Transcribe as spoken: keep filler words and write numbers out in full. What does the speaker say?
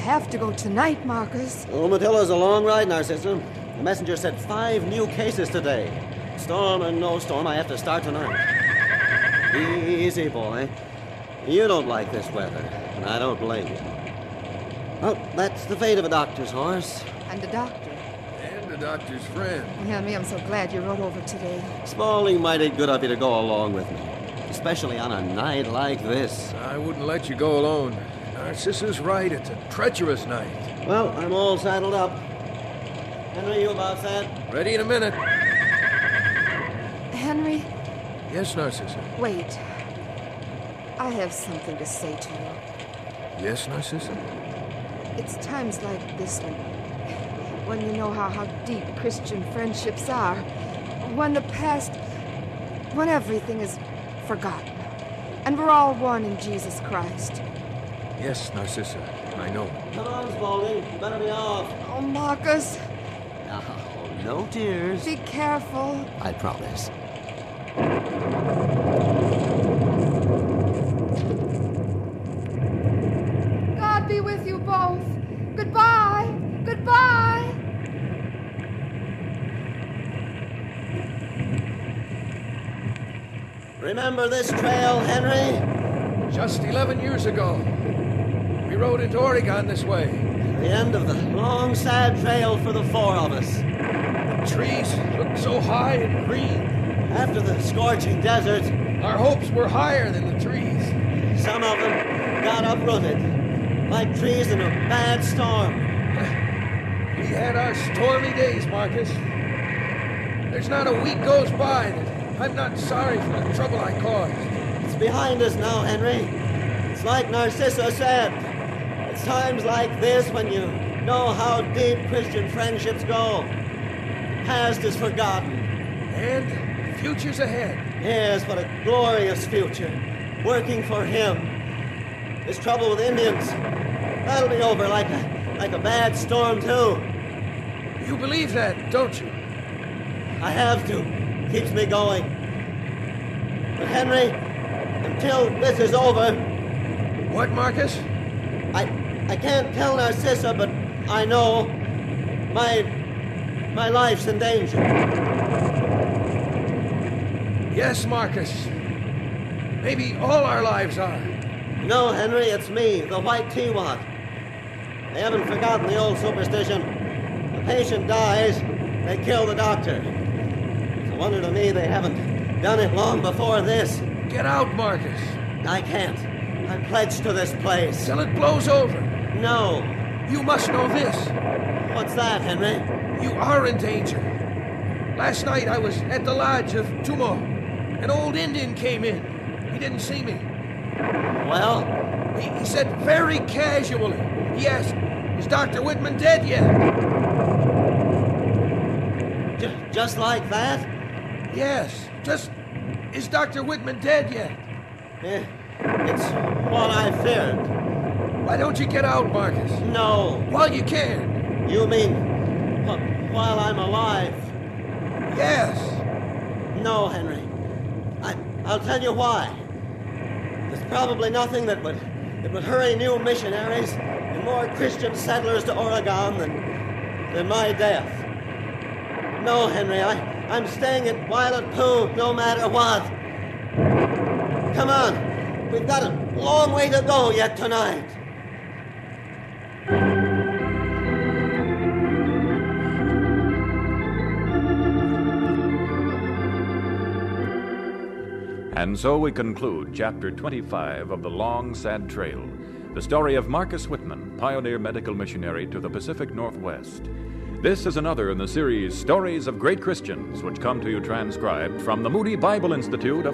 have to go tonight, Marcus. Oh, Matilla's a long ride, Narcissa. The messenger said five new cases today. Storm or no storm, I have to start tonight. Easy, boy. You don't like this weather, and I don't blame you. Well, that's the fate of a doctor's horse. And a doctor. And a doctor's friend. Henry, I'm so glad you rode over today. Spaulding mighty good of you to go along with me, especially on a night like this. I wouldn't let you go alone. Narcissa's right. It's a treacherous night. Well, I'm all saddled up. Henry, you about set? Ready in a minute. Henry? Yes, Narcissa. Wait. I have something to say to you. Yes, Narcissa? It's times like this when, when you know how, how deep Christian friendships are. When the past, when everything is forgotten. And we're all one in Jesus Christ. Yes, Narcissa, I know. Come on, Spaulding. You better be off. Oh, Marcus. No, no tears. Be careful. I promise. God be with you both. Goodbye. Goodbye. Remember this trail, Henry? Just eleven years ago, we rode into Oregon this way. The end of the long, sad trail for the four of us. The trees looked so high and green. After the scorching desert, Our hopes were higher than the trees. some of them got uprooted, like trees in a bad storm. We had our stormy days, Marcus. There's not a week goes by that I'm not sorry for the trouble I caused. It's behind us now, Henry. It's like Narcissa said. It's times like this when you know how deep Christian friendships go. The past is forgotten. And the future's ahead. Yes, what a glorious future. Working for him. This trouble with Indians, that'll be over like a, like a bad storm, too. You believe that, don't you? I have to. Keeps me going. But Henry, until this is over, What, Marcus? I I can't tell Narcissa, but I know my my life's in danger. Yes, Marcus. Maybe all our lives are. No, Henry, it's me, the White Tiwat. They haven't forgotten the old superstition. The patient dies, they kill the doctor. It's a wonder to me they haven't done it long before this. Get out, Marcus. I can't. I'm pledged to this place. Till it blows over. No. You must know this. What's that, Henry? You are in danger. Last night I was at the lodge of Tumo. An old Indian came in. He didn't see me. Well, He, he said very casually. He asked, is Doctor Whitman dead yet? j- just like that? Yes. Just, is Doctor Whitman dead yet? Eh, it's what I feared. Why don't you get out, Marcus? No. While you can. You mean wh- while I'm alive? Yes. No, Henry. I, I'll tell you why. There's probably nothing that would that would hurry new missionaries and more Christian settlers to Oregon than than my death. No, Henry, I, I'm staying at Violet Pool no matter what. Come on. We've got a long way to go yet tonight. And so we conclude Chapter twenty-five of The Long, Sad Trail, the story of Marcus Whitman, pioneer medical missionary to the Pacific Northwest. This is another in the series Stories of Great Christians, which come to you transcribed from the Moody Bible Institute of